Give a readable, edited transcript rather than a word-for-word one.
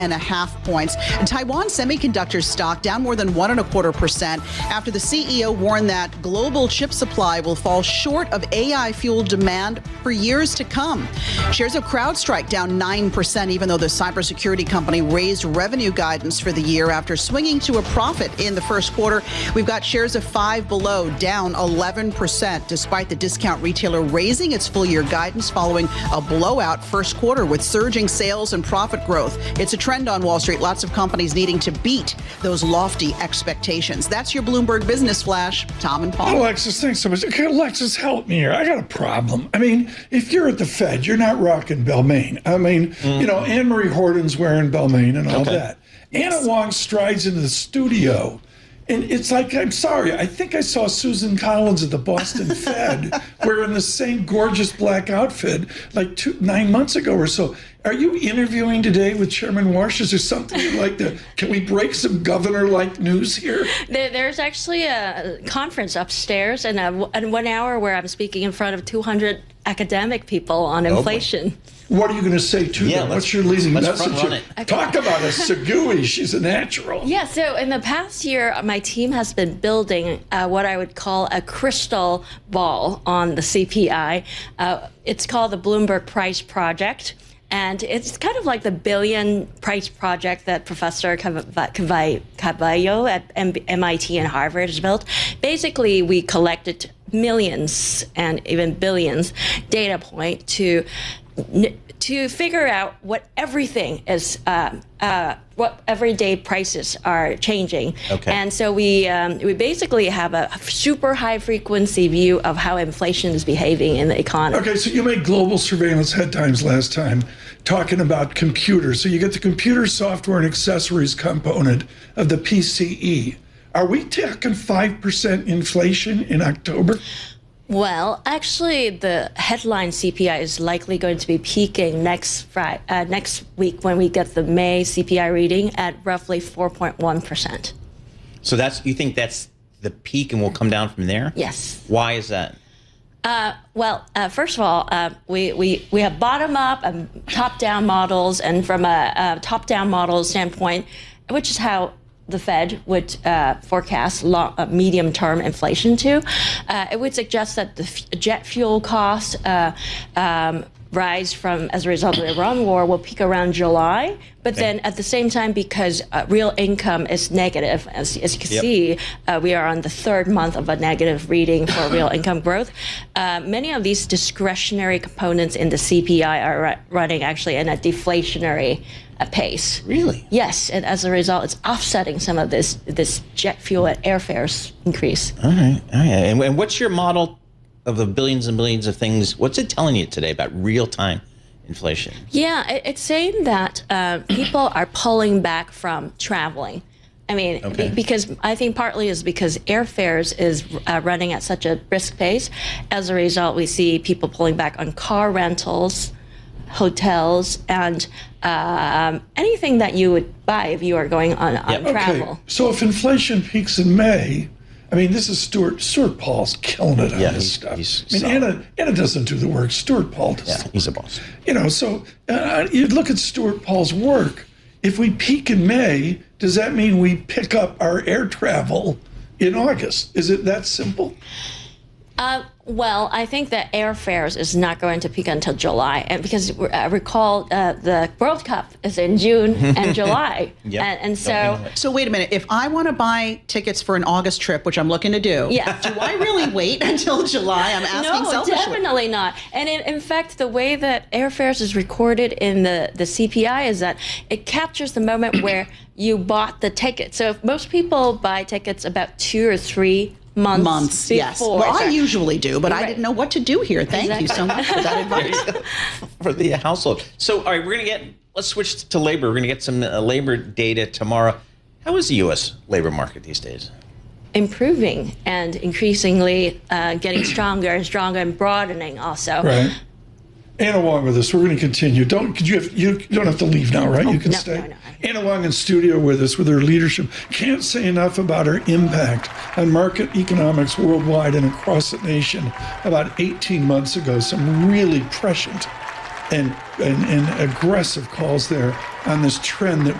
points. And Taiwan Semiconductor stock down more than 1.25% after the CEO warned that global chip supply will fall short of AI-fueled demand for years to come. Shares of CrowdStrike down 9%, even though the cybersecurity company raised revenue guidance for the year after swinging to a profit in the first quarter. We've got shares of Five Below down 11%, despite the discount retailer raising its full-year guidance following a blowout first quarter with surging sales and profit growth. It's a trend on Wall Street. Lots of companies needing to beat those lofty expectations. That's your Bloomberg Business Flash. Tom and Paul. Alexis, thanks so much. Okay, Alexis, help me here. I got a problem. I mean, if you're at the Fed, you're not rocking Balmain. I mean, you know, Anne-Marie Horton's wearing Balmain and all that. Anna Wong strides into the studio. And it's like, I'm sorry, I think I saw Susan Collins at the Boston Fed wearing the same gorgeous black outfit like 9 months ago or so. Are you interviewing today with Chairman Warsh? Is there something you'd like to, can we break some governor-like news here? There's actually a conference upstairs and 1 hour where I'm speaking in front of 200 academic people on inflation. What are you going to say to them? What's your leading message? Talk about a Segui. She's a natural. Yeah, so in the past year, my team has been building what I would call a crystal ball on the CPI. It's called the Bloomberg Price Project. And it's kind of like the billion price project that Professor Cavallo at MIT and Harvard has built. Basically, we collected millions and even billions data point to figure out what everything is, what everyday prices are changing. And so we basically have a super high frequency view of how inflation is behaving in the economy. Okay, so you made global surveillance headlines last time talking about computers. So you get the computer software and accessories component of the PCE. Are we talking 5% inflation in October? Well, actually, the headline CPI is likely going to be peaking next week when we get the May CPI reading at roughly 4.1%. So you think that's the peak and will come down from there? Yes. Why is that? Well, first of all, we have bottom-up and top-down models, and from a top-down model standpoint, which is how the Fed would forecast medium-term inflation to, it would suggest that the jet fuel costs rise as a result of the Iran war will peak around July. But then at the same time, because real income is negative, as you can see, we are on the third month of a negative reading for real income growth. Many of these discretionary components in the CPI are running actually in a deflationary pace. Really? Yes, and as a result, it's offsetting some of this jet fuel and airfares increase. All right. And what's your model of the billions and billions of things? What's it telling you today about real-time inflation? Yeah, it's saying that people are pulling back from traveling. I mean, because I think partly is because airfares is running at such a brisk pace. As a result, we see people pulling back on car rentals, hotels, and anything that you would buy if you are going on travel. So if inflation peaks in May, I mean, this is Stuart Paul's killing it on this stuff. I mean, Anna doesn't do the work. Stuart Paul does. Yeah, he's a boss. You know, so you look at Stuart Paul's work. If we peak in May, does that mean we pick up our air travel in August? Is it that simple? Well, I think that airfares is not going to peak until July, and because recall the World Cup is in June and July, and so wait a minute. If I want to buy tickets for an August trip, which I'm looking to do, do I really wait until July? I'm asking selfishly. No, definitely not. And in fact, the way that airfares is recorded in the CPI is that it captures the moment where you bought the ticket. So if most people buy tickets about 2 or 3 months before. Yes. Well, I usually do, but I didn't know what to do here. Thank you so much for that advice. For the household. So, all right, let's switch to labor. We're going to get some labor data tomorrow. How is the U.S. labor market these days? Improving and increasingly getting stronger and stronger and broadening also. Right. Anna Wong with us. We're going to continue. You don't have to leave now, right? You can stay. No. Anna Wong in studio with us with her leadership. Can't say enough about her impact on market economics worldwide and across the nation. About 18 months ago, some really prescient and aggressive calls there on this trend that